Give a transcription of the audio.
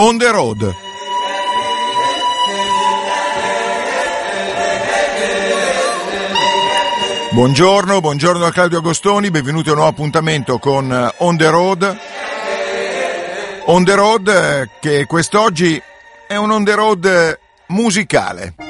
On the Road. Buongiorno a Claudio Agostoni, benvenuti a un nuovo appuntamento con On the Road. On the Road che quest'oggi è un on the road musicale.